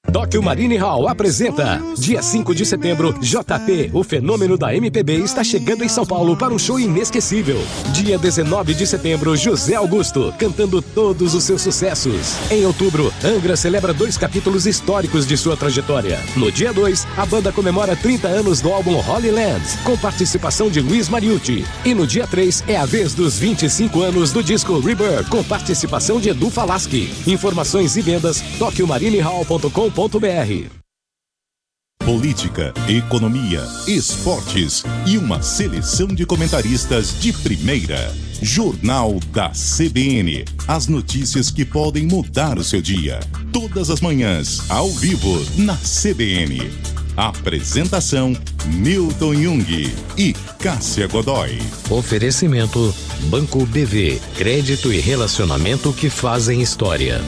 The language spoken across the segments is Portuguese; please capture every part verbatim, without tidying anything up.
Tóquio Marine Hall apresenta dia cinco de setembro, J P, o fenômeno da M P B, está chegando em São Paulo para um show inesquecível. Dia dezenove de setembro, José Augusto, cantando todos os seus sucessos. Em outubro, Angra celebra dois capítulos históricos de sua trajetória. No dia dois, a banda comemora trinta anos do álbum Holy Land, com participação de Luiz Mariucci. E no dia três, é a vez dos vinte e cinco anos do disco Rebirth, com participação de Edu Falaschi. Informações e vendas, tóquio marine hall ponto com ponto br. Política, economia, esportes e uma seleção de comentaristas de primeira. Jornal da C B N. As notícias que podem mudar o seu dia. Todas as manhãs, ao vivo, na C B N. Apresentação, Milton Jung e Cássia Godoy. Oferecimento, Banco B V. Crédito e relacionamento que fazem história.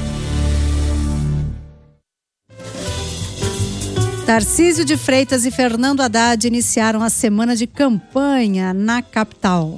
Tarcísio de Freitas e Fernando Haddad iniciaram a semana de campanha na capital.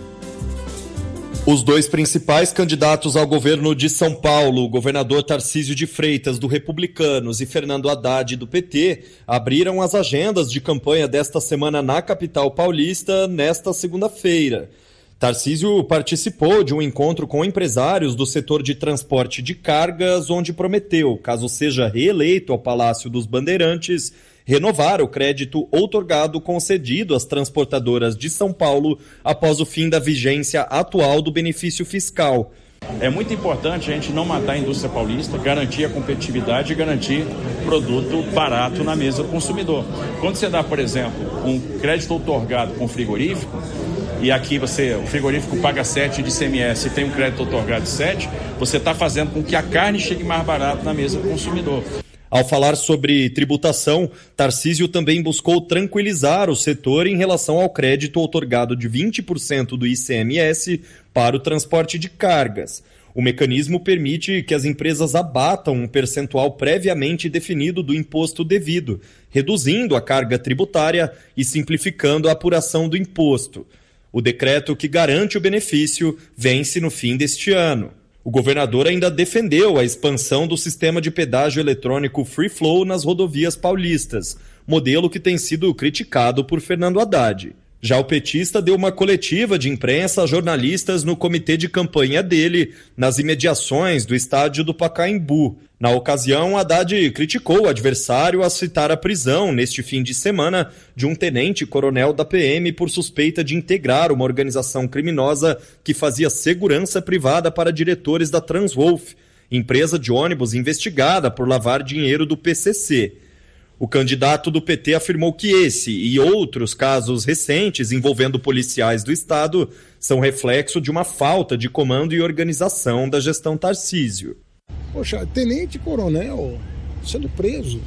Os dois principais candidatos ao governo de São Paulo, o governador Tarcísio de Freitas, do Republicanos, e Fernando Haddad, do P T, abriram as agendas de campanha desta semana na capital paulista nesta segunda-feira. Tarcísio participou de um encontro com empresários do setor de transporte de cargas, onde prometeu, caso seja reeleito ao Palácio dos Bandeirantes, renovar o crédito outorgado concedido às transportadoras de São Paulo após o fim da vigência atual do benefício fiscal. É muito importante a gente não matar a indústria paulista, garantir a competitividade e garantir produto barato na mesa do consumidor. Quando você dá, por exemplo, um crédito outorgado com frigorífico, e aqui você, o frigorífico paga sete de I C M S e tem um crédito outorgado de sete, você está fazendo com que a carne chegue mais barato na mesa do consumidor. Ao falar sobre tributação, Tarcísio também buscou tranquilizar o setor em relação ao crédito outorgado de vinte por cento do I C M S para o transporte de cargas. O mecanismo permite que as empresas abatam um percentual previamente definido do imposto devido, reduzindo a carga tributária e simplificando a apuração do imposto. O decreto que garante o benefício vence no fim deste ano. O governador ainda defendeu a expansão do sistema de pedágio eletrônico Free Flow nas rodovias paulistas, modelo que tem sido criticado por Fernando Haddad. Já o petista deu uma coletiva de imprensa a jornalistas no comitê de campanha dele, nas imediações do estádio do Pacaembu. Na ocasião, Haddad criticou o adversário a citar a prisão, neste fim de semana, de um tenente-coronel da P M por suspeita de integrar uma organização criminosa que fazia segurança privada para diretores da Transwolf, empresa de ônibus investigada por lavar dinheiro do P C C. O candidato do P T afirmou que esse e outros casos recentes envolvendo policiais do Estado são reflexo de uma falta de comando e organização da gestão Tarcísio. Poxa, tenente-coronel sendo preso.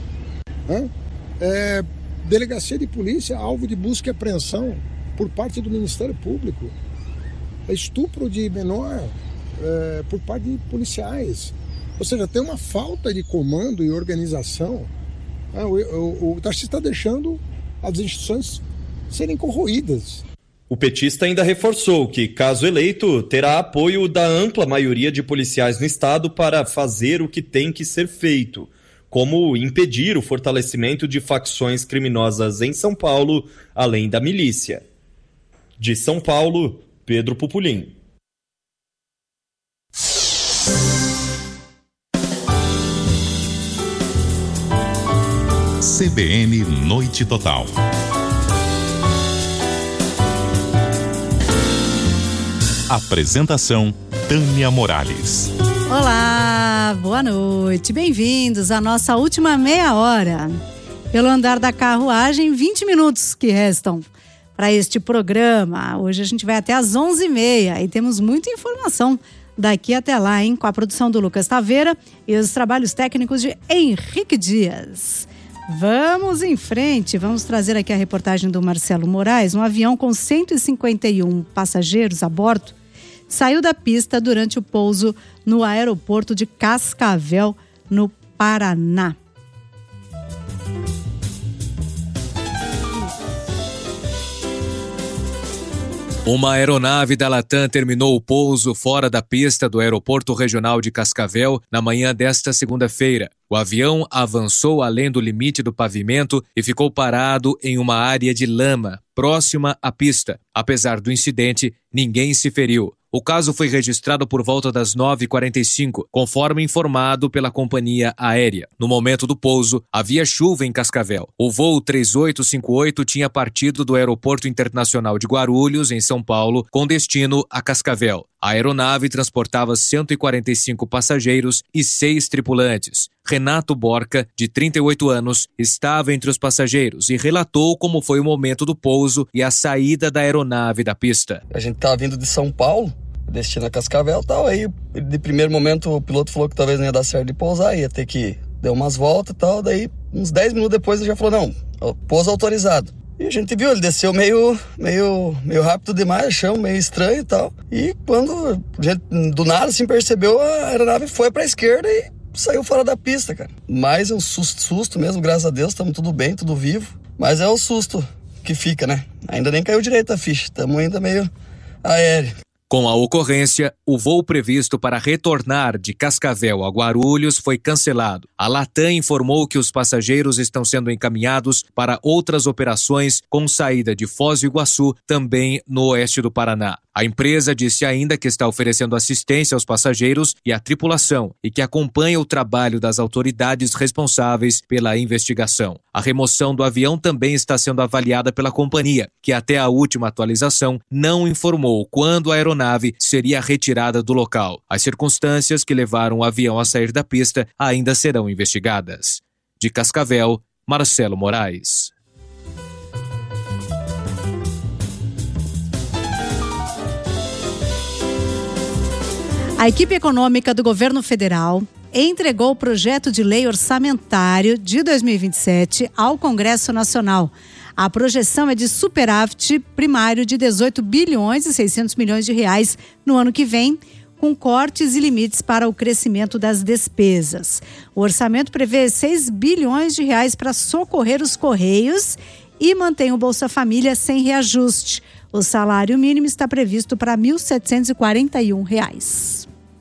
Hã? É, delegacia de polícia, alvo de busca e apreensão por parte do Ministério Público. É estupro de menor é, por parte de policiais. Ou seja, tem uma falta de comando e organização. Ah, o, o, o Tarcísio está deixando as instituições serem corroídas. O petista ainda reforçou que, caso eleito, terá apoio da ampla maioria de policiais no estado para fazer o que tem que ser feito, como impedir o fortalecimento de facções criminosas em São Paulo, além da milícia. De São Paulo, Pedro Pupulim. C B N Noite Total. Apresentação, Tânia Morales. Olá, boa noite. Bem-vindos à nossa última meia hora. Pelo andar da carruagem, vinte minutos que restam para este programa. Hoje a gente vai até às onze e meia e temos muita informação daqui até lá, hein? Com a produção do Lucas Taveira e os trabalhos técnicos de Henrique Dias. Vamos em frente, vamos trazer aqui a reportagem do Marcelo Moraes. Um avião com cento e cinquenta e um passageiros a bordo saiu da pista durante o pouso no aeroporto de Cascavel, no Paraná. Uma aeronave da Latam terminou o pouso fora da pista do Aeroporto Regional de Cascavel na manhã desta segunda-feira. O avião avançou além do limite do pavimento e ficou parado em uma área de lama, próxima à pista. Apesar do incidente, ninguém se feriu. O caso foi registrado por volta das nove e quarenta e cinco, conforme informado pela companhia aérea. No momento do pouso, havia chuva em Cascavel. O voo três oito cinco oito tinha partido do Aeroporto Internacional de Guarulhos, em São Paulo, com destino a Cascavel. A aeronave transportava cento e quarenta e cinco passageiros e seis tripulantes. Renato Borca, de trinta e oito anos, estava entre os passageiros e relatou como foi o momento do pouso e a saída da aeronave da pista. A gente estava vindo de São Paulo, destino a Cascavel e tal, aí de primeiro momento o piloto falou que talvez não ia dar certo de pousar, ia ter que dar umas voltas e tal, daí uns dez minutos depois ele já falou, não, pouso autorizado. E a gente viu, ele desceu meio, meio, meio rápido demais, achamos meio estranho e tal. E quando a gente, do nada, assim, percebeu, a aeronave foi pra esquerda e saiu fora da pista, cara. Mas é um susto, susto mesmo, graças a Deus, estamos tudo bem, tudo vivo. Mas é o susto que fica, né? Ainda nem caiu direito a ficha, estamos ainda meio aéreo. Com a ocorrência, o voo previsto para retornar de Cascavel a Guarulhos foi cancelado. A Latam informou que os passageiros estão sendo encaminhados para outras operações com saída de Foz do Iguaçu, também no oeste do Paraná. A empresa disse ainda que está oferecendo assistência aos passageiros e à tripulação e que acompanha o trabalho das autoridades responsáveis pela investigação. A remoção do avião também está sendo avaliada pela companhia, que até a última atualização não informou quando a aeronave seria retirada do local. As circunstâncias que levaram o avião a sair da pista ainda serão investigadas. De Cascavel, Marcelo Moraes. A equipe econômica do governo federal entregou o projeto de lei orçamentário de dois mil e vinte e sete ao Congresso Nacional. A projeção é de superávit primário de dezoito bilhões e seiscentos milhões de reais no ano que vem, com cortes e limites para o crescimento das despesas. O orçamento prevê seis bilhões de reais para socorrer os Correios e mantém o Bolsa Família sem reajuste. O salário mínimo está previsto para mil setecentos e quarenta e um reais.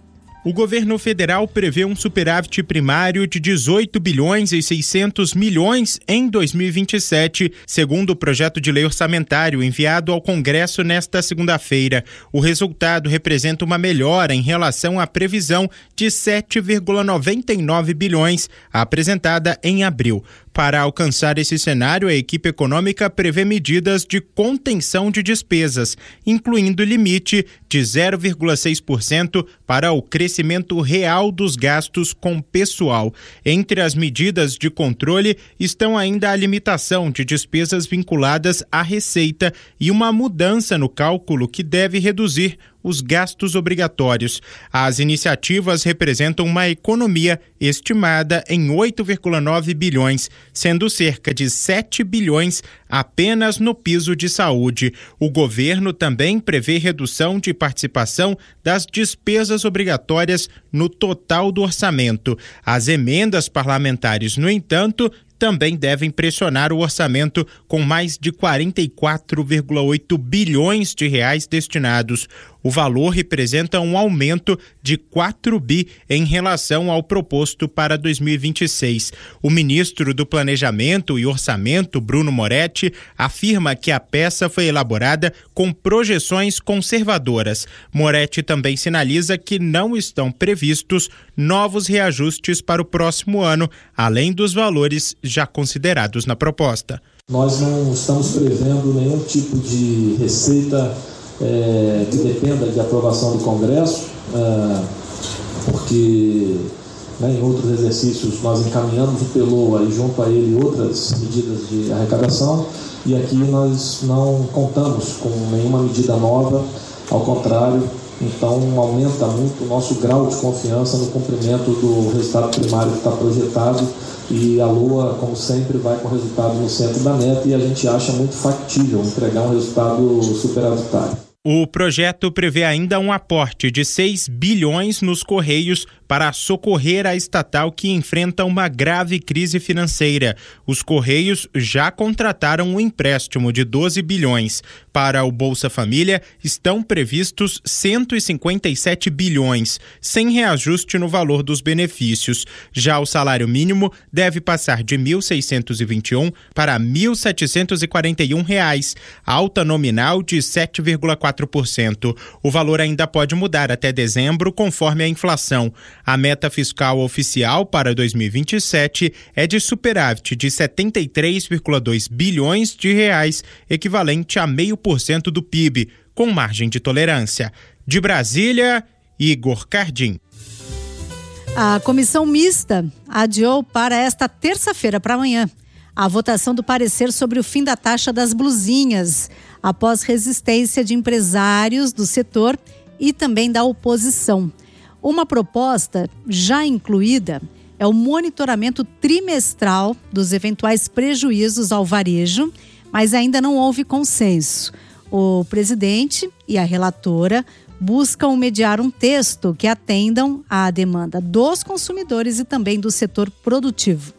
O governo federal prevê um superávit primário de dezoito bilhões e seiscentos milhões em dois mil e vinte e sete, segundo o projeto de lei orçamentário enviado ao Congresso nesta segunda-feira. O resultado representa uma melhora em relação à previsão de sete vírgula noventa e nove bilhões apresentada em abril. Para alcançar esse cenário, a equipe econômica prevê medidas de contenção de despesas, incluindo limite de zero vírgula seis por cento para o crescimento real dos gastos com pessoal. Entre as medidas de controle estão ainda a limitação de despesas vinculadas à receita e uma mudança no cálculo que deve reduzir os gastos obrigatórios. As iniciativas representam uma economia estimada em oito vírgula nove bilhões, sendo cerca de sete bilhões apenas no piso de saúde. O governo também prevê redução de participação das despesas obrigatórias no total do orçamento. As emendas parlamentares, no entanto, também devem pressionar o orçamento com mais de quarenta e quatro vírgula oito bilhões de reais destinados. O valor representa um aumento de quatro bi em relação ao proposto para dois mil e vinte e seis. O ministro do Planejamento e Orçamento, Bruno Moretti, afirma que a peça foi elaborada com projeções conservadoras. Moretti também sinaliza que não estão previstos novos reajustes para o próximo ano, além dos valores já considerados na proposta. Nós não estamos prevendo nenhum tipo de receita é, que dependa de aprovação do Congresso, é, porque né, em outros exercícios nós encaminhamos o P L O A e junto a ele outras medidas de arrecadação, e aqui nós não contamos com nenhuma medida nova, ao contrário, então aumenta muito o nosso grau de confiança no cumprimento do resultado primário que está projetado, e a Lua, como sempre, vai com o resultado no centro da meta, e a gente acha muito factível entregar um resultado superavitário. O projeto prevê ainda um aporte de seis bilhões nos Correios para socorrer a estatal que enfrenta uma grave crise financeira. Os Correios já contrataram um empréstimo de doze bilhões. Para o Bolsa Família, estão previstos cento e cinquenta e sete bilhões, sem reajuste no valor dos benefícios. Já o salário mínimo deve passar de mil seiscentos e vinte e um para mil setecentos e quarenta e um reais, alta nominal de sete vírgula quatro por cento. O valor ainda pode mudar até dezembro, conforme a inflação. A meta fiscal oficial para dois mil e vinte e sete é de superávit de setenta e três vírgula dois bilhões de reais, equivalente a meio por cento do P I B, com margem de tolerância. De Brasília, Igor Cardim. A comissão mista adiou para esta terça-feira, para amanhã, a votação do parecer sobre o fim da taxa das blusinhas, após resistência de empresários do setor e também da oposição. Uma proposta já incluída é o monitoramento trimestral dos eventuais prejuízos ao varejo, mas ainda não houve consenso. O presidente e a relatora buscam mediar um texto que atendam à demanda dos consumidores e também do setor produtivo.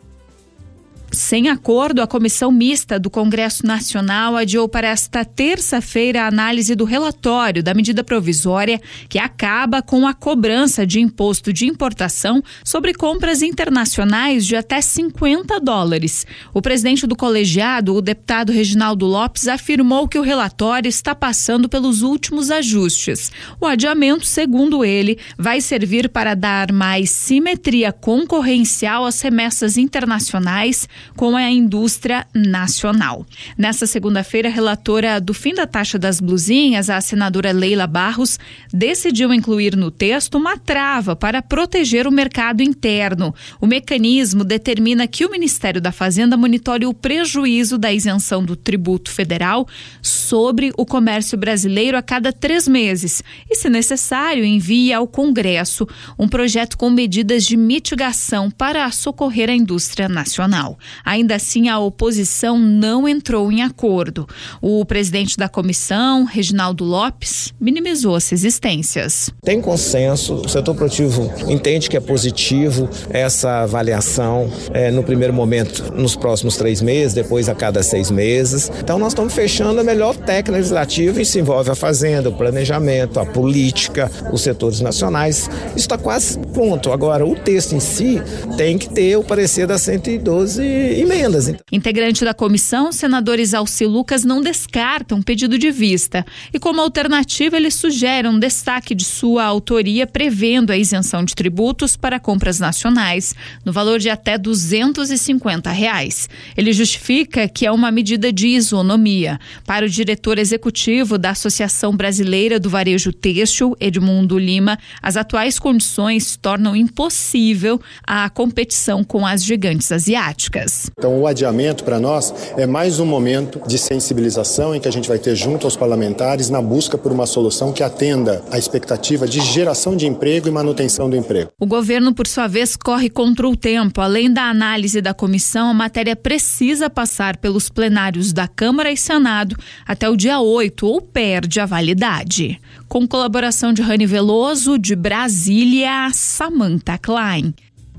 Sem acordo, a comissão mista do Congresso Nacional adiou para esta terça-feira a análise do relatório da medida provisória que acaba com a cobrança de imposto de importação sobre compras internacionais de até cinquenta dólares. O presidente do colegiado, o deputado Reginaldo Lopes, afirmou que o relatório está passando pelos últimos ajustes. O adiamento, segundo ele, vai servir para dar mais simetria concorrencial às remessas internacionais com a indústria nacional. Nessa segunda-feira, a relatora do fim da taxa das blusinhas, a senadora Leila Barros, decidiu incluir no texto uma trava para proteger o mercado interno. O mecanismo determina que o Ministério da Fazenda monitore o prejuízo da isenção do tributo federal sobre o comércio brasileiro a cada três meses e, se necessário, envie ao Congresso um projeto com medidas de mitigação para socorrer a indústria nacional. Ainda assim, a oposição não entrou em acordo. O presidente da comissão, Reginaldo Lopes, minimizou as resistências. Tem consenso, o setor produtivo entende que é positivo essa avaliação é, no primeiro momento, nos próximos três meses, depois a cada seis meses. Então nós estamos fechando a melhor técnica legislativa e se envolve a fazenda, o planejamento, a política, os setores nacionais. Isso está quase pronto. Agora, o texto em si tem que ter o parecer das cento e doze emendas. Integrante da comissão, senadores Alci Lucas não descartam um pedido de vista e, como alternativa, ele sugere um destaque de sua autoria prevendo a isenção de tributos para compras nacionais no valor de até duzentos e cinquenta reais. Ele justifica que é uma medida de isonomia. Para o diretor executivo da Associação Brasileira do Varejo Têxtil, Edmundo Lima, as atuais condições tornam impossível a competição com as gigantes asiáticas. Então, o adiamento para nós é mais um momento de sensibilização em que a gente vai ter junto aos parlamentares na busca por uma solução que atenda à expectativa de geração de emprego e manutenção do emprego. O governo, por sua vez, corre contra o tempo. Além da análise da comissão, a matéria precisa passar pelos plenários da Câmara e Senado até o dia oito ou perde a validade. Com colaboração de Rani Veloso, de Brasília, Samantha Klein.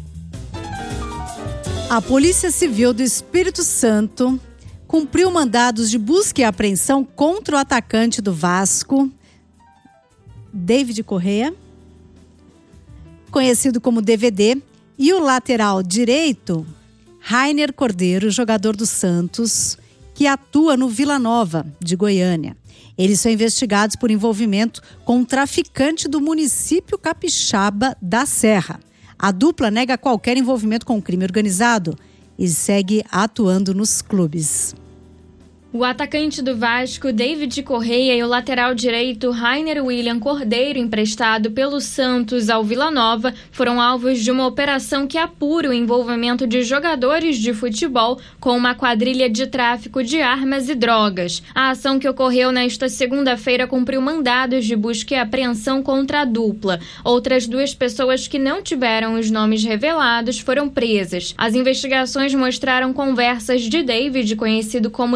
A Polícia Civil do Espírito Santo cumpriu mandados de busca e apreensão contra o atacante do Vasco, David Correa, conhecido como D V D, e o lateral direito, Rainer Cordeiro, jogador do Santos, que atua no Vila Nova, de Goiânia. Eles são investigados por envolvimento com um traficante do município capixaba da Serra. A dupla nega qualquer envolvimento com o crime organizado e segue atuando nos clubes. O atacante do Vasco, David Correia, e o lateral direito, Rainer William Cordeiro, emprestado pelo Santos ao Vila Nova, foram alvos de uma operação que apura o envolvimento de jogadores de futebol com uma quadrilha de tráfico de armas e drogas. A ação, que ocorreu nesta segunda-feira, cumpriu mandados de busca e apreensão contra a dupla. Outras duas pessoas que não tiveram os nomes revelados foram presas. As investigações mostraram conversas de David, conhecido como D V D,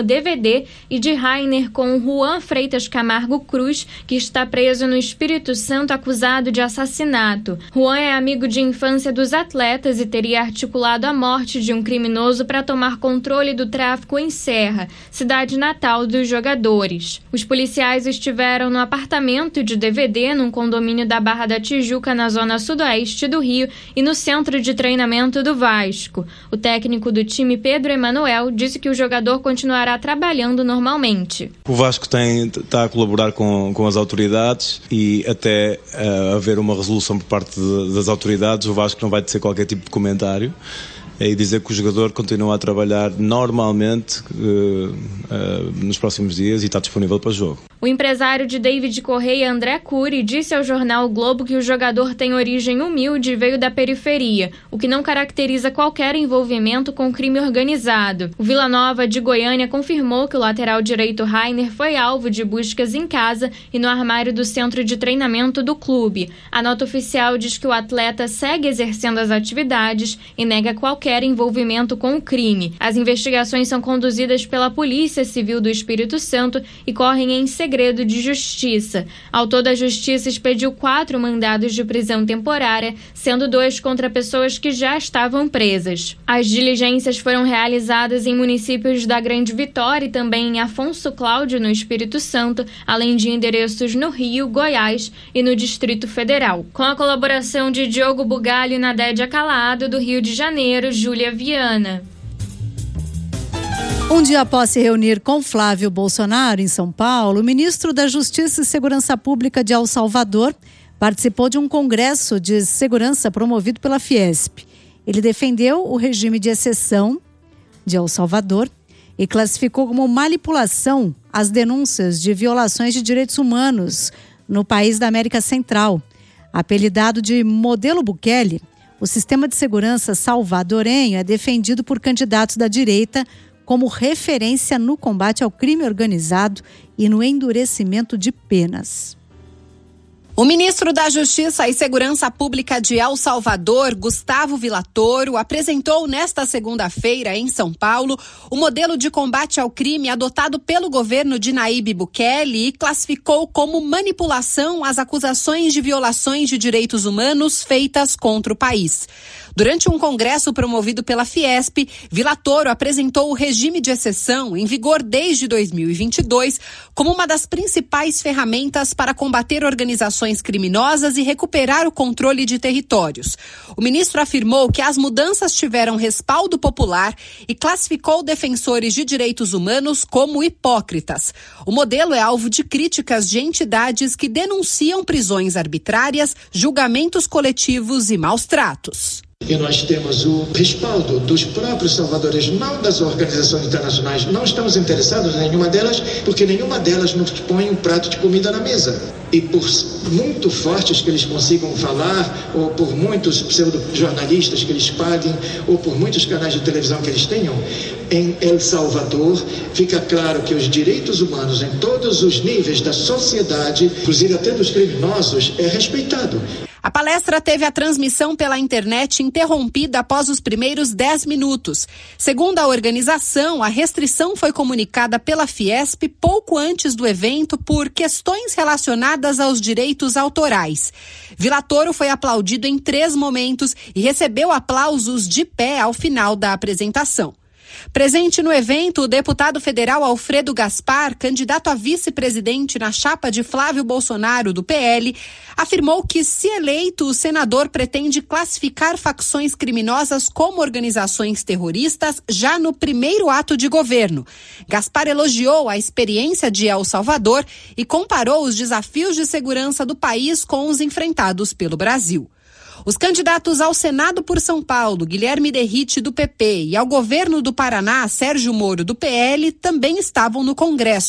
D, e de Rainer com Juan Freitas Camargo Cruz, que está preso no Espírito Santo acusado de assassinato. Juan é amigo de infância dos atletas e teria articulado a morte de um criminoso para tomar controle do tráfico em Serra, cidade natal dos jogadores. Os policiais estiveram no apartamento de D V D, num condomínio da Barra da Tijuca, na zona sudoeste do Rio, e no centro de treinamento do Vasco. O técnico do time, Pedro Emanuel, disse que o jogador continuará trabalhando normalmente. O Vasco tem, está a colaborar com, com as autoridades e até uh, haver uma resolução por parte de, das autoridades, o Vasco não vai ter qualquer tipo de comentário. É dizer que o jogador continua a trabalhar normalmente uh, uh, nos próximos dias e está disponível para jogo. O empresário de David Correia, André Cury, disse ao jornal o Globo que o jogador tem origem humilde e veio da periferia, o que não caracteriza qualquer envolvimento com crime organizado. O Vila Nova de Goiânia confirmou que o lateral direito Rainer foi alvo de buscas em casa e no armário do centro de treinamento do clube. A nota oficial diz que o atleta segue exercendo as atividades e nega qualquer envolvimento com o crime. As investigações são conduzidas pela Polícia Civil do Espírito Santo e correm em segredo de justiça. Ao todo, a Justiça expediu quatro mandados de prisão temporária, sendo dois contra pessoas que já estavam presas. As diligências foram realizadas em municípios da Grande Vitória e também em Afonso Cláudio, no Espírito Santo, além de endereços no Rio, Goiás e no Distrito Federal. Com a colaboração de Diogo Bugalho e Nadédia Calado, do Rio de Janeiro, Júlia Viana. Um dia após se reunir com Flávio Bolsonaro em São Paulo, o ministro da Justiça e Segurança Pública de El Salvador participou de um congresso de segurança promovido pela Fiesp. Ele defendeu o regime de exceção de El Salvador e classificou como manipulação as denúncias de violações de direitos humanos no país da América Central. Apelidado de Modelo Bukele, o sistema de segurança salvadorenho é defendido por candidatos da direita como referência no combate ao crime organizado e no endurecimento de penas. O ministro da Justiça e Segurança Pública de El Salvador, Gustavo Villatoro, apresentou nesta segunda-feira em São Paulo o modelo de combate ao crime adotado pelo governo de Nayib Bukele e classificou como manipulação as acusações de violações de direitos humanos feitas contra o país. Durante um congresso promovido pela Fiesp, Villatoro apresentou o regime de exceção, em vigor desde dois mil e vinte e dois, como uma das principais ferramentas para combater organizações criminosas e recuperar o controle de territórios. O ministro afirmou que as mudanças tiveram respaldo popular e classificou defensores de direitos humanos como hipócritas. O modelo é alvo de críticas de entidades que denunciam prisões arbitrárias, julgamentos coletivos e maus tratos. E nós temos o respaldo dos próprios salvadores, não das organizações internacionais. Não estamos interessados em nenhuma delas, porque nenhuma delas nos põe um prato de comida na mesa. E por muito fortes que eles consigam falar, ou por muitos pseudo-jornalistas que eles paguem, ou por muitos canais de televisão que eles tenham, em El Salvador fica claro que os direitos humanos em todos os níveis da sociedade, inclusive até dos criminosos, é respeitado. A palestra teve a transmissão pela internet interrompida após os primeiros dez minutos. Segundo a organização, a restrição foi comunicada pela Fiesp pouco antes do evento por questões relacionadas aos direitos autorais. Villatoro foi aplaudido em três momentos e recebeu aplausos de pé ao final da apresentação. Presente no evento, o deputado federal Alfredo Gaspar, candidato a vice-presidente na chapa de Flávio Bolsonaro, do P L, afirmou que, se eleito, o senador pretende classificar facções criminosas como organizações terroristas já no primeiro ato de governo. Gaspar elogiou a experiência de El Salvador e comparou os desafios de segurança do país com os enfrentados pelo Brasil. Os candidatos ao Senado por São Paulo, Guilherme Derrite, do P P, e ao governo do Paraná, Sérgio Moro, do P L, também estavam no Congresso.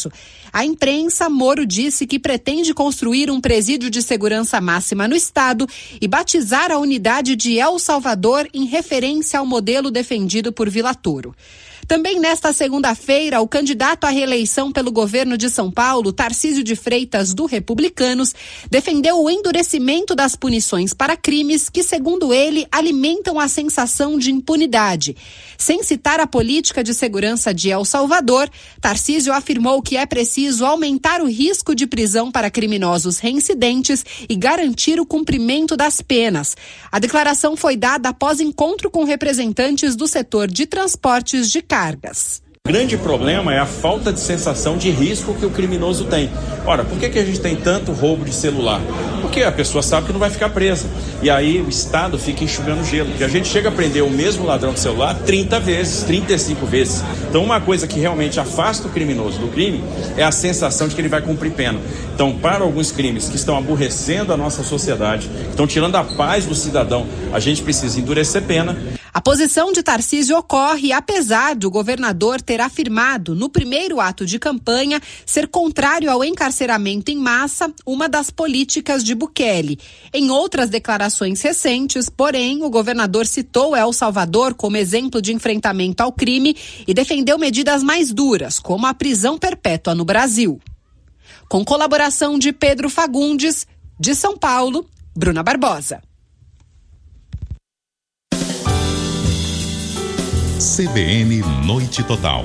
À imprensa, Moro disse que pretende construir um presídio de segurança máxima no estado e batizar a unidade de El Salvador em referência ao modelo defendido por Villatoro. Também nesta segunda-feira, o candidato à reeleição pelo governo de São Paulo, Tarcísio de Freitas, do Republicanos, defendeu o endurecimento das punições para crimes que, segundo ele, alimentam a sensação de impunidade. Sem citar a política de segurança de El Salvador, Tarcísio afirmou que é preciso aumentar o risco de prisão para criminosos reincidentes e garantir o cumprimento das penas. A declaração foi dada após encontro com representantes do setor de transportes de cargas. Cargas. O grande problema é a falta de sensação de risco que o criminoso tem. Ora, por que que a gente tem tanto roubo de celular? Porque a pessoa sabe que não vai ficar presa. E aí o Estado fica enxugando gelo. E a gente chega a prender o mesmo ladrão de celular trinta vezes, trinta e cinco vezes. Então uma coisa que realmente afasta o criminoso do crime é a sensação de que ele vai cumprir pena. Então, para alguns crimes que estão aborrecendo a nossa sociedade, que estão tirando a paz do cidadão, a gente precisa endurecer pena. A posição de Tarcísio ocorre apesar de o governador ter afirmado, no primeiro ato de campanha, ser contrário ao encarceramento em massa, uma das políticas de Bukele. Em outras declarações recentes, porém, o governador citou El Salvador como exemplo de enfrentamento ao crime e defendeu medidas mais duras, como a prisão perpétua no Brasil. Com colaboração de Pedro Fagundes, de São Paulo, Bruna Barbosa. C B N Noite Total.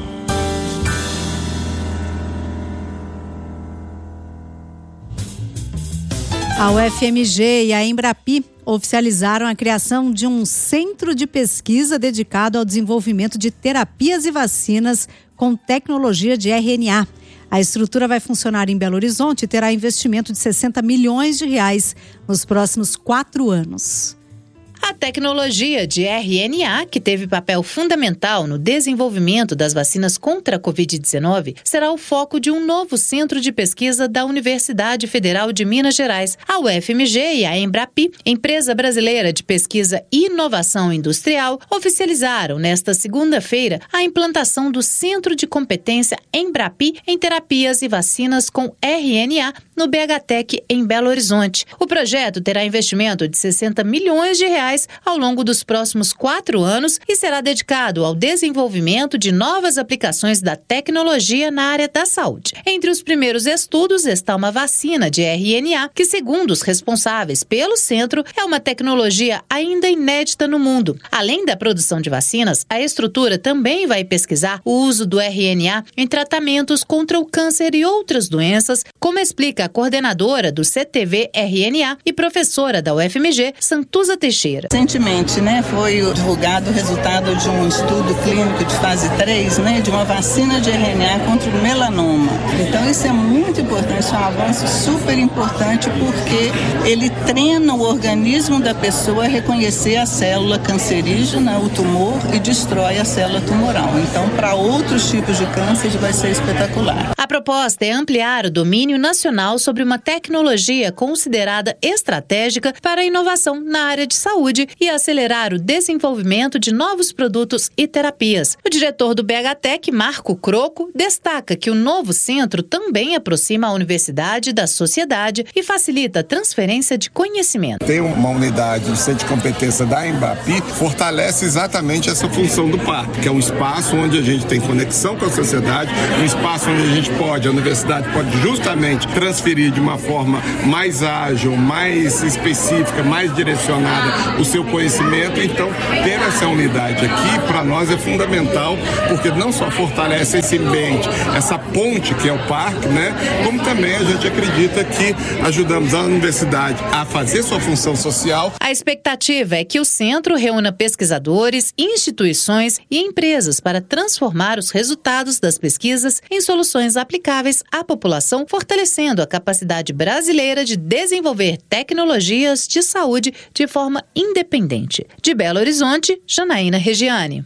A U F M G e a Embrapi oficializaram a criação de um centro de pesquisa dedicado ao desenvolvimento de terapias e vacinas com tecnologia de R N A. A estrutura vai funcionar em Belo Horizonte e terá investimento de sessenta milhões de reais nos próximos quatro anos. A tecnologia de R N A, que teve papel fundamental no desenvolvimento das vacinas contra a covid dezenove, será o foco de um novo centro de pesquisa da Universidade Federal de Minas Gerais. A U F M G e a Embrapi, empresa brasileira de pesquisa e inovação industrial, oficializaram nesta segunda-feira a implantação do Centro de Competência Embrapi em terapias e vacinas com R N A no B H Tec em Belo Horizonte. O projeto terá investimento de sessenta milhões de reais ao longo dos próximos quatro anos e será dedicado ao desenvolvimento de novas aplicações da tecnologia na área da saúde. Entre os primeiros estudos está uma vacina de R N A, que, segundo os responsáveis pelo centro, é uma tecnologia ainda inédita no mundo. Além da produção de vacinas, a estrutura também vai pesquisar o uso do R N A em tratamentos contra o câncer e outras doenças, como explica a coordenadora do C T V R N A e professora da U F M G, Santuza Teixeira. Recentemente, né, foi divulgado o resultado de um estudo clínico de fase três, né, de uma vacina de R N A contra o melanoma. Então isso é muito importante, é um avanço super importante porque ele treina o organismo da pessoa a reconhecer a célula cancerígena, o tumor, e destrói a célula tumoral. Então, para outros tipos de câncer vai ser espetacular. A proposta é ampliar o domínio nacional sobre uma tecnologia considerada estratégica para a inovação na área de saúde e acelerar o desenvolvimento de novos produtos e terapias. O diretor do B H Tec, Marco Croco, destaca que o novo centro também aproxima a universidade da sociedade e facilita a transferência de conhecimento. Tem uma unidade de centro de competência da Embrapi, fortalece exatamente essa função do parque, que é um espaço onde a gente tem conexão com a sociedade, um espaço onde a gente pode, a universidade pode justamente transferir de uma forma mais ágil, mais específica, mais direcionada o seu conhecimento. Então, ter essa unidade aqui, para nós, é fundamental, porque não só fortalece esse ambiente, essa ponte que é o parque, né? Como também a gente acredita que ajudamos a universidade a fazer sua função social. A expectativa é que o centro reúna pesquisadores, instituições e empresas para transformar os resultados das pesquisas em soluções aplicáveis à população, fortalecendo a capacidade brasileira de desenvolver tecnologias de saúde de forma independente. De Belo Horizonte, Janaína Regiane.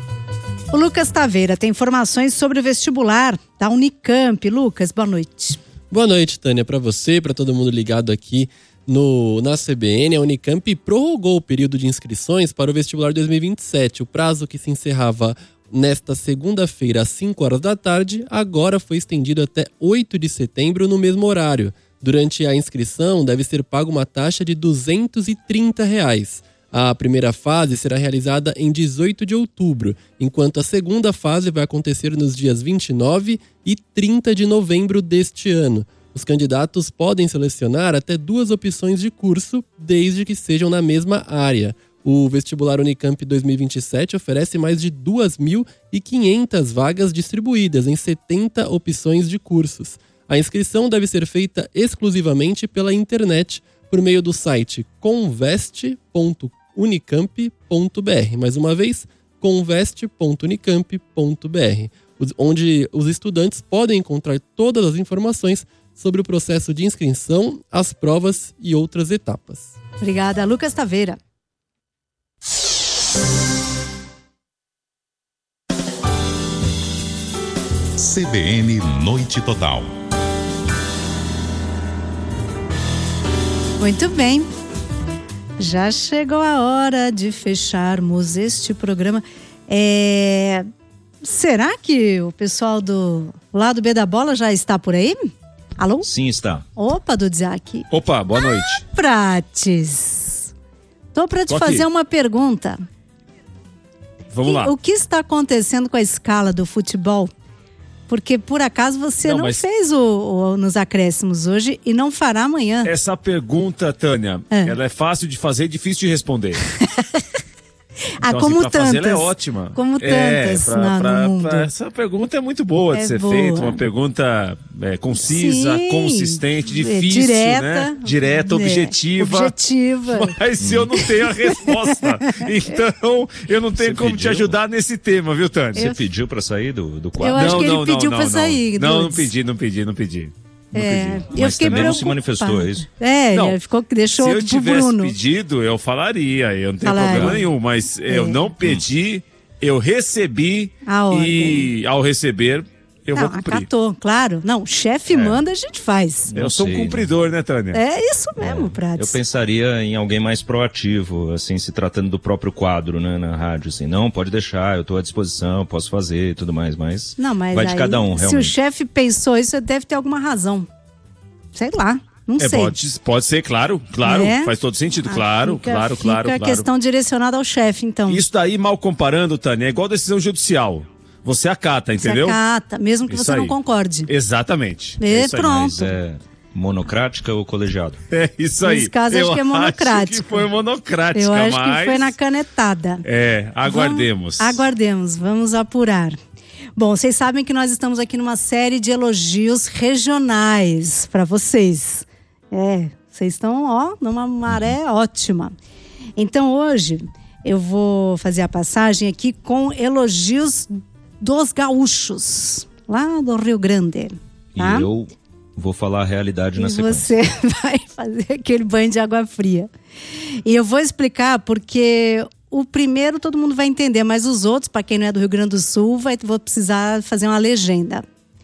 O Lucas Taveira tem informações sobre o vestibular da Unicamp. Lucas, boa noite. Boa noite, Tânia, para você e para todo mundo ligado aqui no, na C B N. A Unicamp prorrogou o período de inscrições para o vestibular dois mil e vinte e sete. O prazo que se encerrava nesta segunda-feira às cinco horas da tarde, agora foi estendido até oito de setembro no mesmo horário. Durante a inscrição, deve ser paga uma taxa de duzentos e trinta reais. A primeira fase será realizada em dezoito de outubro, enquanto a segunda fase vai acontecer nos dias vinte e nove e trinta de novembro deste ano. Os candidatos podem selecionar até duas opções de curso, desde que sejam na mesma área. O vestibular Unicamp dois mil e vinte e sete oferece mais de duas mil e quinhentas vagas distribuídas em setenta opções de cursos. A inscrição deve ser feita exclusivamente pela internet, por meio do site conveste ponto unicamp ponto b r. Mais uma vez, conveste ponto unicamp ponto b r, onde os estudantes podem encontrar todas as informações sobre o processo de inscrição, as provas e outras etapas. Obrigada, Lucas Taveira. C B N Noite Total. Muito bem. Já chegou a hora de fecharmos este programa. É... Será que o pessoal do lado B da bola já está por aí? Alô? Sim, está. Opa, Dudziak. Opa, boa noite. Ah, Prates. Tô para te Tô fazer aqui. uma pergunta. Vamos E, lá. O que está acontecendo com a escala do futebol? Porque, por acaso, você não, Não, mas- fez o, o- nos acréscimos hoje e não fará amanhã. Essa pergunta, Tânia, É. ela é fácil de fazer e difícil de responder. Ah, Então, como assim, pra fazer, ela é tantas. ótima. Como É, tantas pra- na- pra- no mundo. pra- essa pergunta é muito boa de É ser boa. feita, uma pergunta é, concisa, Sim. consistente, É, difícil, direta. né? Direta, É, objetiva. objetiva. Mas eu não tenho a resposta. Então, eu não tenho Você como te pediu? ajudar nesse tema, viu, Tânia? Você pediu pra sair do, do Eu quadro? acho Não, que ele não, pediu não, pra não, sair, Não, não Dudes. pedi, não pedi, não pedi. Não É, pedi. eu Mas fiquei também não se preocupada. manifestou, é isso? É, Não, ele ficou, deixou Se eu pro tivesse Bruno. pedido, eu falaria, eu não tenho Falaria. problema nenhum, mas eu É. não pedi, eu recebi A e ao receber eu não, vou cumprir. acatou, claro. Não, o chefe manda, a gente faz. Eu sou um sei, cumpridor, né, Tânia? É isso mesmo, Prates. Eu pensaria em alguém mais proativo, assim, se tratando do próprio quadro, né, na rádio, assim, não, pode deixar, eu tô à disposição, posso fazer e tudo mais, mas, Não, mas vai de aí, cada um, se o realmente. chefe pensou isso, deve ter alguma razão. Sei lá, não É, sei. pode, pode ser, claro, claro, É? faz todo sentido, Ah, claro, fica- claro, fica claro, a claro. questão direcionada ao chefe, então. Isso daí, mal comparando, Tânia, é igual decisão judicial. Você acata, Você entendeu? acata, mesmo que Isso você não aí. concorde. Exatamente. E É isso aí. pronto. Mas é monocrática ou colegiado? É isso aí. Nesse caso, acho Eu que é monocrático. que foi monocrática, Eu acho mas... que foi na canetada. É, aguardemos. Vamos, aguardemos, vamos apurar. Bom, vocês sabem que nós estamos aqui numa série de elogios regionais para vocês. É, vocês estão, ó, numa maré ótima. Então, hoje, eu vou fazer a passagem aqui com elogios dos gaúchos, lá do Rio Grande. Tá? E eu vou falar a realidade na E sequência. você vai fazer aquele banho de água fria. E eu vou explicar porque o primeiro todo mundo vai entender, mas os outros, para quem não é do Rio Grande do Sul, vai, vou precisar fazer uma legenda.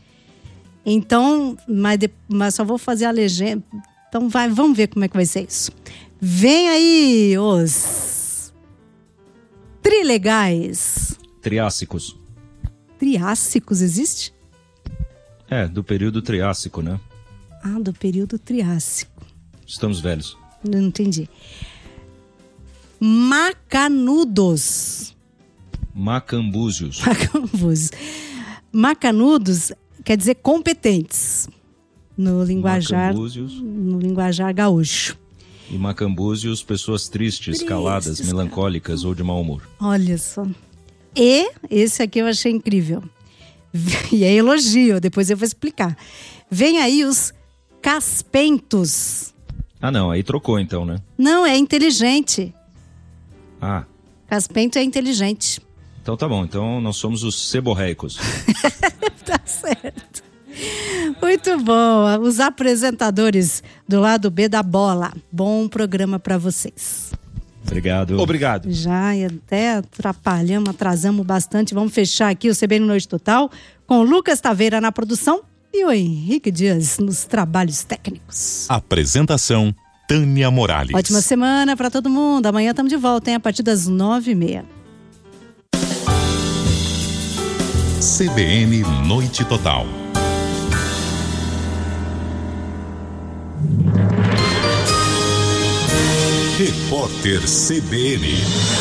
Então, mas, de- mas só vou fazer a legenda. Então, vai, vamos ver como é que vai ser isso. Vem aí os trilegais. Triássicos. Triássicos, existe? É, do período Triássico, né? Ah, do período Triássico. Estamos velhos. Não entendi. Macanudos. Macambúzios. Macambúzios. Macanudos quer dizer competentes no linguajar, Macambúzios. no linguajar gaúcho. E macambúzios, pessoas tristes, caladas, melancólicas ou de mau humor. Olha só. E esse aqui eu achei incrível. E é elogio, depois eu vou explicar. Vem aí os caspentos. Ah, não, aí trocou então, né? Não, é inteligente. Ah, Caspento é inteligente. então tá bom. Então nós somos os ceborreicos. Tá certo. Muito bom. Os apresentadores do lado B da bola. Bom programa para vocês. Obrigado. Obrigado. Já e até atrapalhamos, atrasamos bastante. Vamos fechar aqui o C B N Noite Total com o Lucas Taveira na produção e o Henrique Dias nos trabalhos técnicos. Apresentação Tânia Morales. Ótima semana para todo mundo. Amanhã estamos de volta, hein? A partir das nove e meia. C B N Noite Total. Repórter C B N.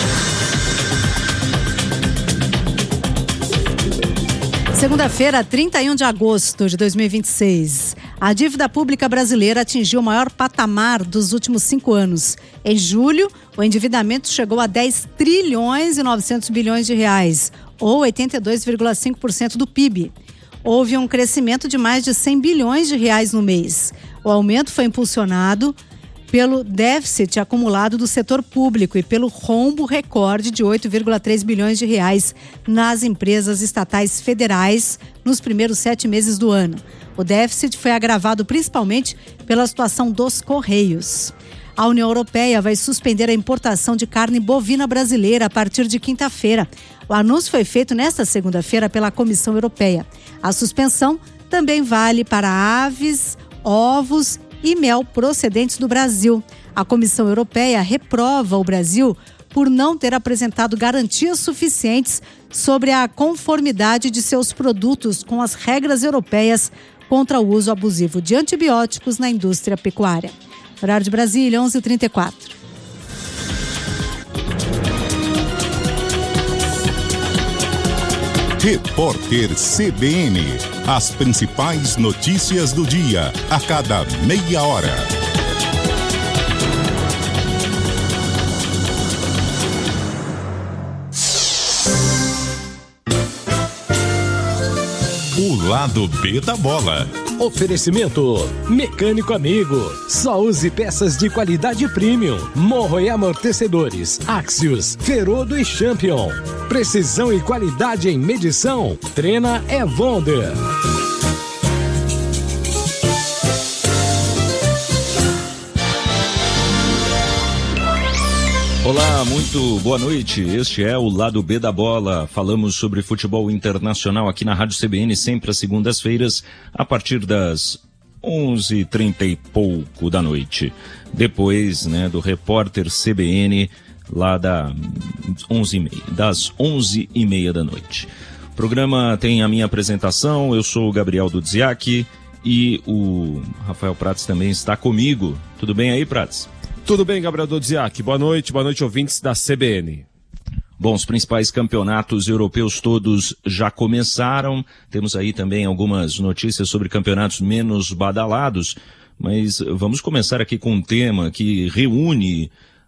Segunda-feira, trinta e um de agosto de dois mil e vinte e seis. A dívida pública brasileira atingiu o maior patamar dos últimos cinco anos. Em julho, o endividamento chegou a dez trilhões e novecentos bilhões de reais, ou oitenta e dois vírgula cinco por cento do P I B. Houve um crescimento de mais de cem bilhões de reais no mês. O aumento foi impulsionado pelo déficit acumulado do setor público e pelo rombo recorde de oito vírgula três bilhões de reais nas empresas estatais federais nos primeiros sete meses do ano. O déficit foi agravado principalmente pela situação dos Correios. A União Europeia vai suspender a importação de carne bovina brasileira a partir de quinta-feira. O anúncio foi feito nesta segunda-feira pela Comissão Europeia. A suspensão também vale para aves, ovos e mel procedentes do Brasil. A Comissão Europeia reprova o Brasil por não ter apresentado garantias suficientes sobre a conformidade de seus produtos com as regras europeias contra o uso abusivo de antibióticos na indústria pecuária. Horário de Brasília, onze e trinta e quatro. Repórter C B N. As principais notícias do dia, a cada meia hora. O lado B da bola. Oferecimento Mecânico Amigo. Só use peças de qualidade premium. Morro e amortecedores Axios, Ferodo e Champion. Precisão e qualidade em medição. Trena é Wonder. Olá, muito boa noite. Este é o Lado B da Bola. Falamos sobre futebol internacional aqui na Rádio C B N, sempre às segundas-feiras, a partir das onze e trinta e pouco da noite. Depois, né, do repórter C B N, lá da onze e meia, das onze e meia da noite. O programa tem a minha apresentação, eu sou o Gabriel Dudziak e o Rafael Prats também está comigo. Tudo bem aí, Prats? Tudo bem, Gabriel Dudziak. Boa noite, boa noite, ouvintes da C B N. Bom, os principais campeonatos europeus todos já começaram. Temos aí também algumas notícias sobre campeonatos menos badalados, mas vamos começar aqui com um tema que reúne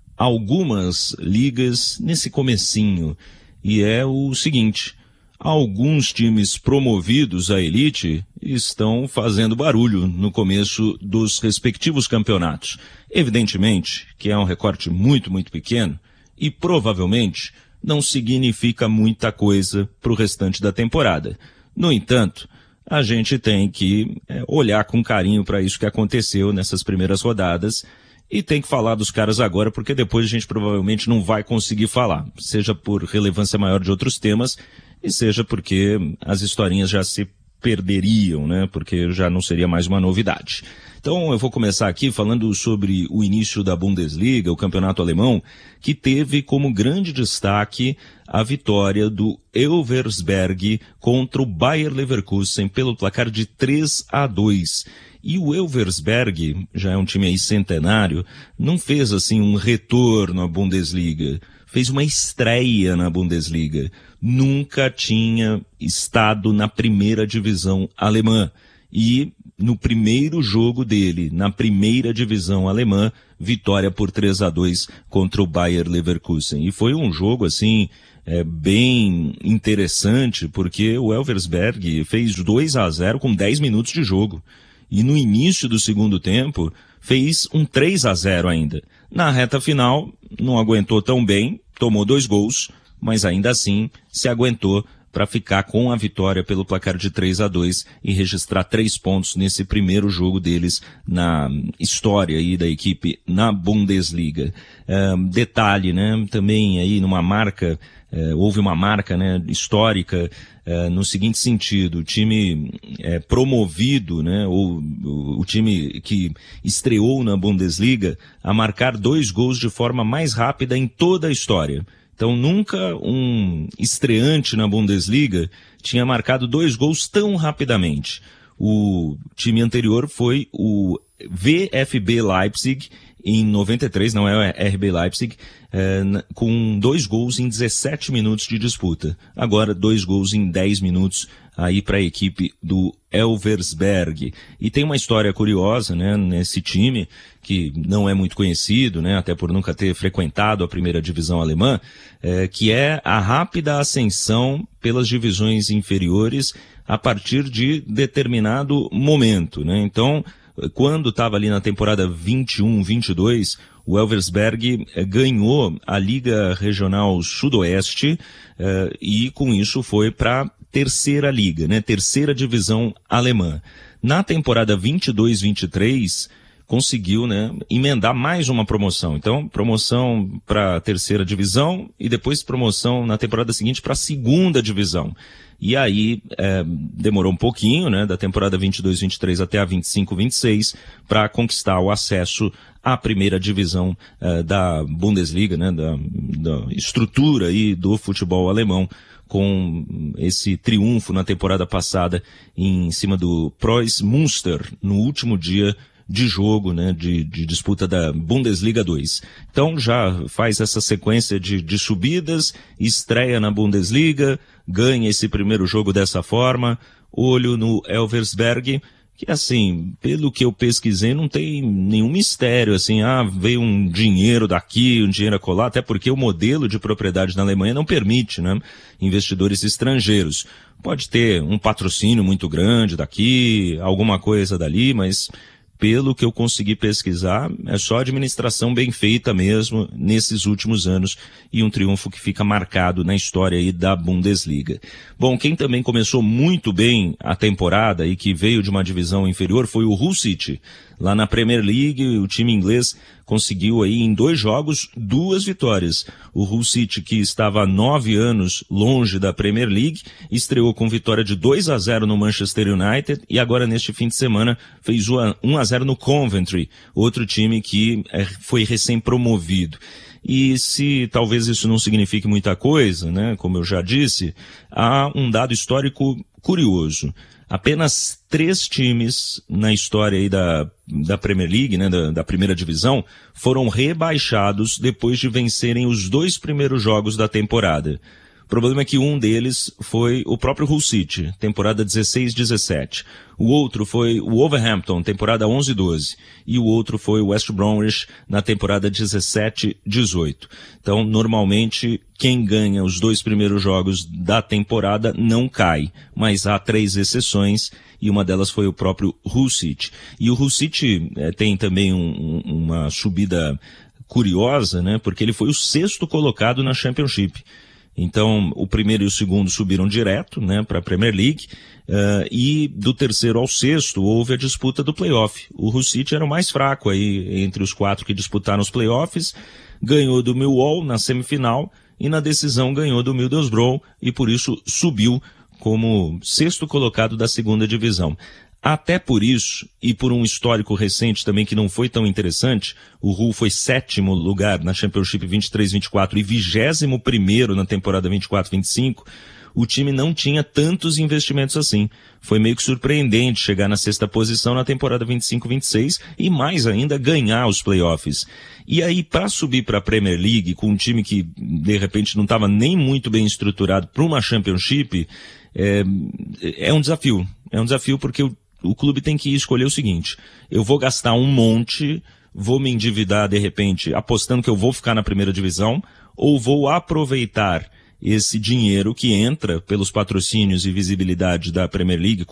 algumas ligas nesse comecinho. E é o seguinte: alguns times promovidos à elite estão fazendo barulho no começo dos respectivos campeonatos. Evidentemente que é um recorte muito, muito pequeno e provavelmente não significa muita coisa para o restante da temporada. No entanto, a gente tem que é, olhar com carinho para isso que aconteceu nessas primeiras rodadas e tem que falar dos caras agora, porque depois a gente provavelmente não vai conseguir falar, seja por relevância maior de outros temas e seja porque as historinhas já se perderiam, né? Porque já não seria mais uma novidade. Então eu vou começar aqui falando sobre o início da Bundesliga, o campeonato alemão, que teve como grande destaque a vitória do Elversberg contra o Bayer Leverkusen pelo placar de três a dois. E o Elversberg, já é um time aí centenário, não fez assim um retorno à Bundesliga, fez uma estreia na Bundesliga. Nunca tinha estado na primeira divisão alemã. E no primeiro jogo dele, na primeira divisão alemã, vitória por três a dois contra o Bayer Leverkusen. E foi um jogo, assim, é, bem interessante, porque o Elversberg fez dois a zero com dez minutos de jogo. E no início do segundo tempo, fez um três a zero ainda. Na reta final, não aguentou tão bem, tomou dois gols, mas ainda assim se aguentou para ficar com a vitória pelo placar de três a dois e registrar três pontos nesse primeiro jogo deles na história aí da equipe na Bundesliga. Um, detalhe, né, também aí numa marca, uh, houve uma marca, né, histórica, uh, no seguinte sentido: o time uh, promovido, né, ou o, o time que estreou na Bundesliga a marcar dois gols de forma mais rápida em toda a história. Então nunca um estreante na Bundesliga tinha marcado dois gols tão rapidamente. O time anterior foi o V F B Leipzig em noventa e três, não é o R B Leipzig, é, com dois gols em dezessete minutos de disputa. Agora dois gols em dez minutos aí para a equipe do Elversberg. E tem uma história curiosa, né, nesse time, que não é muito conhecido, né, até por nunca ter frequentado a primeira divisão alemã, é, que é a rápida ascensão pelas divisões inferiores a partir de determinado momento, né? Então, quando estava ali na temporada vinte e um, vinte e dois, o Elversberg eh, ganhou a Liga Regional Sudoeste eh, e com isso foi para a terceira liga, né? Terceira divisão alemã. Na temporada vinte e dois, vinte e três, conseguiu, né, emendar mais uma promoção. Então, promoção para a terceira divisão e depois promoção na temporada seguinte para a segunda divisão. E aí, é, demorou um pouquinho, né, da temporada vinte e dois, vinte e três até a vinte e cinco, vinte e seis, para conquistar o acesso à primeira divisão é, da Bundesliga, né, da, da estrutura aí do futebol alemão, com esse triunfo na temporada passada em cima do Preuß Münster, no último dia de jogo, né, de, de disputa da Bundesliga dois. Então já faz essa sequência de, de subidas, estreia na Bundesliga, ganha esse primeiro jogo dessa forma, olho no Elversberg, que assim, pelo que eu pesquisei, não tem nenhum mistério, assim, ah, veio um dinheiro daqui, um dinheiro acolá, até porque o modelo de propriedade na Alemanha não permite, né, investidores estrangeiros. Pode ter um patrocínio muito grande daqui, alguma coisa dali, mas pelo que eu consegui pesquisar, é só administração bem feita mesmo nesses últimos anos e um triunfo que fica marcado na história aí da Bundesliga. Bom, quem também começou muito bem a temporada e que veio de uma divisão inferior foi o Hull City. Lá na Premier League, o time inglês conseguiu aí em dois jogos duas vitórias. O Hull City, que estava há nove anos longe da Premier League, estreou com vitória de dois a zero no Manchester United e agora neste fim de semana fez um a zero no Coventry, outro time que é, foi recém-promovido. E se talvez isso não signifique muita coisa, né, como eu já disse, há um dado histórico curioso. Apenas três times na história aí da, da Premier League, né, da, da primeira divisão, foram rebaixados depois de vencerem os dois primeiros jogos da temporada. O problema é que um deles foi o próprio Hull City, temporada dezesseis dezessete. O outro foi o Wolverhampton, temporada onze doze. E o outro foi o West Bromwich, na temporada dezessete dezoito. Então, normalmente, quem ganha os dois primeiros jogos da temporada não cai. Mas há três exceções, e uma delas foi o próprio Hull City. E o Hull City é, tem também um, uma subida curiosa, né? Porque ele foi o sexto colocado na Championship. Então, o primeiro e o segundo subiram direto, né, para a Premier League, uh, e do terceiro ao sexto houve a disputa do playoff. O Hull City era o mais fraco aí entre os quatro que disputaram os playoffs, ganhou do Millwall na semifinal e na decisão ganhou do Middlesbrough e por isso subiu como sexto colocado da segunda divisão. Até por isso, e por um histórico recente também que não foi tão interessante, o Hull foi sétimo lugar na Championship vinte e três vinte e quatro e vigésimo primeiro na temporada vinte e quatro vinte e cinco, o time não tinha tantos investimentos assim. Foi meio que surpreendente chegar na sexta posição na temporada vinte e cinco vinte e seis e mais ainda ganhar os playoffs. E aí, para subir para a Premier League com um time que de repente não estava nem muito bem estruturado para uma Championship, é, é um desafio. É um desafio porque o O clube tem que escolher o seguinte: eu vou gastar um monte, vou me endividar de repente apostando que eu vou ficar na primeira divisão, ou vou aproveitar esse dinheiro que entra pelos patrocínios e visibilidade da Premier League